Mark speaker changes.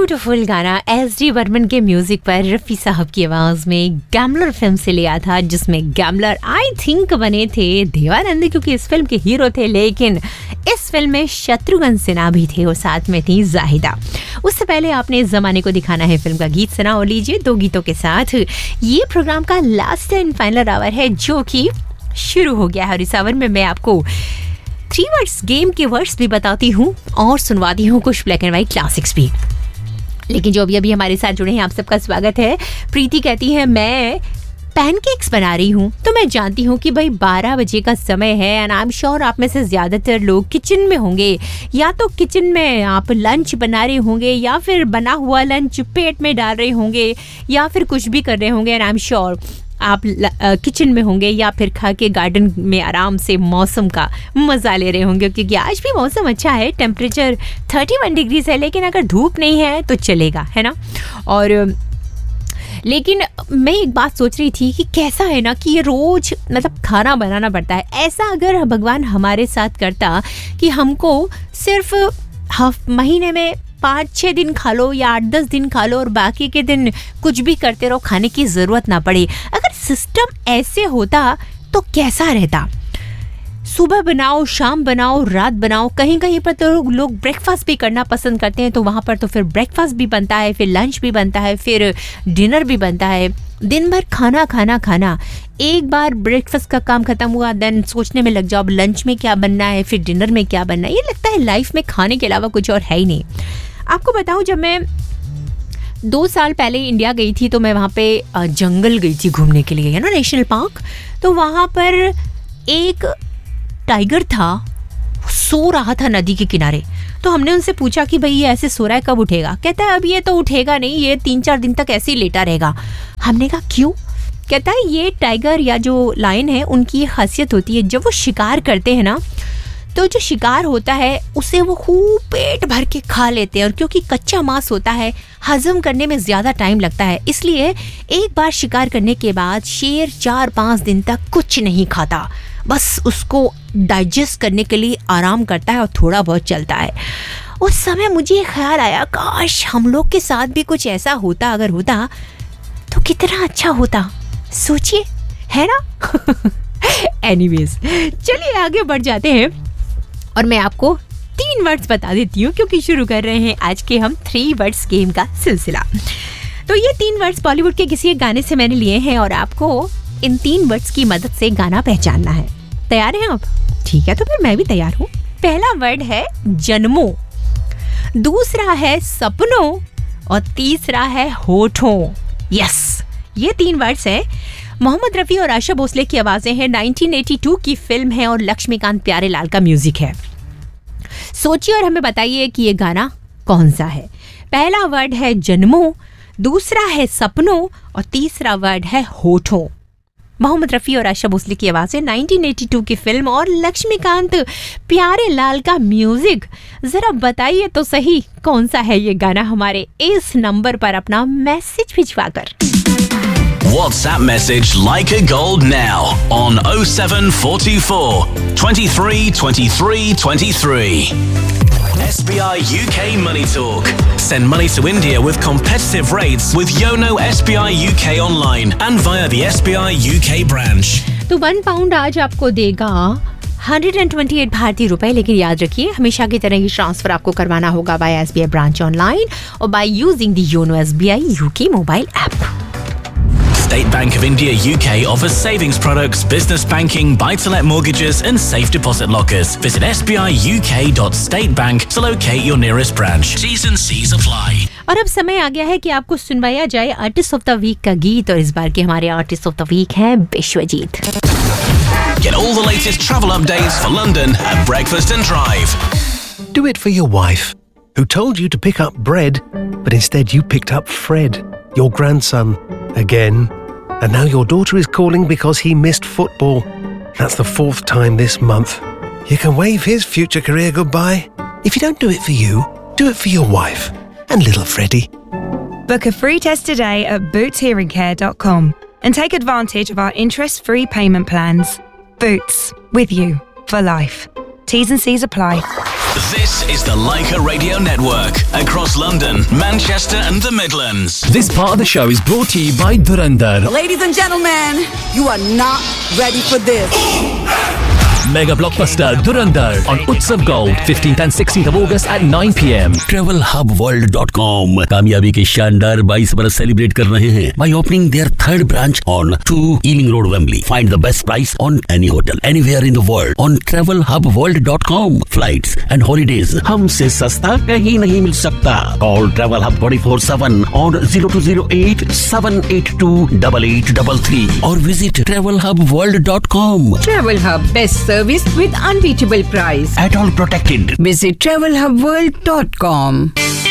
Speaker 1: Beautiful गाना SD. Burman के music पर रफ़ी साहब की आवाज़ में गैम्बलर फिल्म से लिया था, जिसमें गैम्बलर आई थिंक बने थे देवानंद, क्योंकि इस फिल्म के हीरो थे, लेकिन इस फिल्म में शत्रुघ्न सिन्हा भी थे और साथ में थी जाहिदा। उससे पहले आपने इस ज़माने को दिखाना है फिल्म का गीत सुना, और लीजिए दो गीतों के साथ ये प्रोग्राम का लास्ट एंड फाइनल आवर है जो कि शुरू हो गया है। और इस आवर में मैं आपको 3 वर्ड्स गेम के वर्ड्स भी बताती हूँ और सुनवाती हूँ कुछ ब्लैक एंड वाइट क्लासिक्स भी। लेकिन जो अभी हमारे साथ जुड़े हैं, आप सबका स्वागत है। प्रीति कहती है मैं पैनकेक्स बना रही हूँ, तो मैं जानती हूँ कि भाई 12 बजे का समय है एंड आई एम श्योर आप में से ज़्यादातर लोग किचन में होंगे, या तो किचन में आप लंच बना रहे होंगे या फिर बना हुआ लंच पेट में डाल रहे होंगे या फिर कुछ भी कर रहे होंगे एंड आई एम श्योर आप किचन में होंगे या फिर खा के गार्डन में आराम से मौसम का मज़ा ले रहे होंगे, क्योंकि आज भी मौसम अच्छा है। टेम्परेचर 31 डिग्रीज है, लेकिन अगर धूप नहीं है तो चलेगा, है ना। और लेकिन मैं एक बात सोच रही थी कि कैसा है ना कि ये रोज़ मतलब खाना बनाना पड़ता है। ऐसा अगर भगवान हमारे साथ करता कि हमको सिर्फ महीने में 5-6 दिन खा लो या 8-10 दिन खा लो और बाकी के दिन कुछ भी करते रहो, खाने की ज़रूरत ना पड़े, अगर सिस्टम ऐसे होता तो कैसा रहता। सुबह बनाओ, शाम बनाओ, रात बनाओ। कहीं कहीं पर तो लोग ब्रेकफास्ट भी करना पसंद करते हैं, तो वहाँ पर तो फिर ब्रेकफास्ट भी बनता है, फिर लंच भी बनता है, फिर डिनर भी बनता है। दिन भर खाना खाना खाना, एक बार ब्रेकफास्ट का काम खत्म हुआ देन सोचने में लग जाओ लंच में क्या बनना है, फिर डिनर में क्या बनना है। ये लगता है लाइफ में खाने के अलावा कुछ और है ही नहीं। आपको बताऊं, जब मैं 2 साल पहले इंडिया गई थी तो मैं वहाँ पे जंगल गई थी घूमने के लिए, है ना, नेशनल पार्क। तो वहाँ पर एक टाइगर था, सो रहा था नदी के किनारे। तो हमने उनसे पूछा कि भाई ये ऐसे सो रहा है, कब उठेगा? कहता है अब ये तो उठेगा नहीं, ये 3-4 दिन तक ऐसे ही लेटा रहेगा। हमने कहा क्यों? कहता है ये टाइगर या जो लायन है उनकी ये खासियत होती है, जब वो शिकार करते हैं ना तो जो शिकार होता है उसे वो खूब पेट भर के खा लेते हैं, और क्योंकि कच्चा मांस होता है हजम करने में ज़्यादा टाइम लगता है, इसलिए एक बार शिकार करने के बाद शेर 4-5 दिन तक कुछ नहीं खाता, बस उसको डाइजेस्ट करने के लिए आराम करता है और थोड़ा बहुत चलता है। उस समय मुझे ख्याल आया काश हम लोग के साथ भी कुछ ऐसा होता, अगर होता तो कितना अच्छा होता, सोचिए, है ना। एनीवेज, चलिए आगे बढ़ जाते हैं और मैं आपको 3 वर्ड्स बता देती हूँ, क्योंकि शुरू कर रहे हैं आज के हम 3 वर्ड्स गेम का सिलसिला। तो ये 3 वर्ड्स बॉलीवुड के किसी एक गाने से मैंने लिए हैं और आपको इन 3 वर्ड्स की मदद से गाना पहचानना है। तैयार हैं आप? ठीक है, तो फिर मैं भी तैयार हूँ। पहला वर्ड है जन्मों, दूसरा है सपनों और तीसरा है होठों। यस, ये 3 वर्ड्स हैं। मोहम्मद रफ़ी और आशा भोसले की आवाज़ें हैं। 1982 की फिल्म है और लक्ष्मीकांत प्यारेलाल का म्यूजिक है। सोचिए और हमें बताइए कि ये गाना कौन सा है। पहला वर्ड है जन्मों, दूसरा है सपनों और तीसरा वर्ड है होठों। मोहम्मद रफ़ी और आशा भोसले की आवाज़ें, 1982 की फिल्म और लक्ष्मीकांत प्यारेलाल का म्यूजिक। जरा बताइए तो सही कौन सा है ये गाना, हमारे इस नंबर पर अपना message भिजवाकर।
Speaker 2: WhatsApp message Like a Gold now on 0744 23 23 23. SBI UK Money Talk. Send money to India with competitive rates with Yono SBI UK online and via the SBI UK branch.
Speaker 1: तो 1 pound आज आपको देगा 128 भारतीय रुपए, लेकिन याद रखिए हमेशा की तरह ये ट्रांसफर आपको करवाना होगा बाय SBI ब्रांच ऑनलाइन और by using the YONO SBI UK mobile app.
Speaker 2: State Bank of India UK offers savings products, business banking, buy-to-let mortgages and safe deposit lockers. Visit sbiuk.statebank to locate your nearest branch. T's and C's apply.
Speaker 1: और अब समय आ गया है कि आपको सुनवाया जाए artist of the week का गीत, और इस बार के हमारे आर्टिस्ट ऑफ द वीक हैं Vishwajeet.
Speaker 2: Get all the latest travel updates for London at Breakfast and Drive.
Speaker 3: Do it for your wife, who told you to pick up bread, but instead you picked up Fred, your grandson, again. And now your daughter is calling because he missed football. That's the 4th time this month. You can wave his future career goodbye. If you don't do it for you, do it for your wife and little Freddie.
Speaker 4: Book a free test today at bootshearingcare.com and take advantage of our interest-free payment plans. Boots, with you for life. T's and C's apply.
Speaker 2: This is the Leica Radio Network across London, Manchester and the Midlands.
Speaker 5: This part of the show is brought to you by Dhurandhar.
Speaker 6: Ladies and gentlemen, you are not ready for this.
Speaker 5: Mega blockbuster Dhurandhar on Utsav Gold, 15th and 16th of August at 9 p.m.
Speaker 7: TravelHubWorld.com कामयाबी के शानदार 22 बरस celebrate कर रहे हैं by opening their third branch on 2 Ealing Road, Wembley. Find the best price on any hotel anywhere in the world on TravelHubWorld.com. Flights and holidays हमसे सस्ता कहीं नहीं मिल सकता. Call Travel Hub 24/7 on 0208 7828833 or visit TravelHubWorld.com.
Speaker 8: Travel Hub, best service with unbeatable price.
Speaker 7: At all protected.
Speaker 8: Visit TravelHubWorld.com.